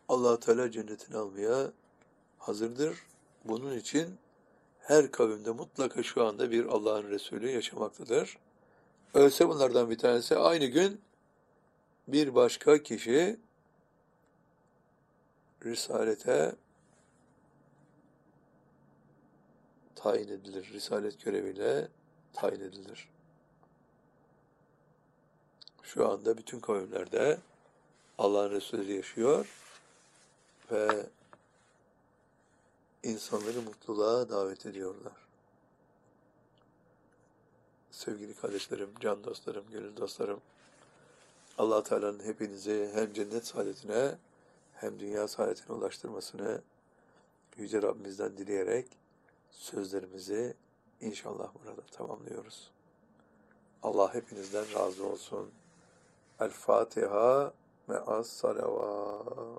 Allah Teala cennetini almaya hazırdır. Bunun için her kavimde mutlaka şu anda bir Allah'ın Resulü yaşamaktadır. Ölse bunlardan bir tanesi aynı gün bir başka kişi risalete tayin edilir. Risalet göreviyle tayin edilir. Şu anda bütün kavimlerde Allah'ın Resulü yaşıyor ve insanları mutluluğa davet ediyorlar. Sevgili kardeşlerim, can dostlarım, gönül dostlarım, Allah Teala'nın hepinizi hem cennet saadetine hem dünya saadetine ulaştırmasını Yüce Rabbimizden dileyerek sözlerimizi inşallah burada tamamlıyoruz. Allah hepinizden razı olsun. El Fatiha me'as salavat.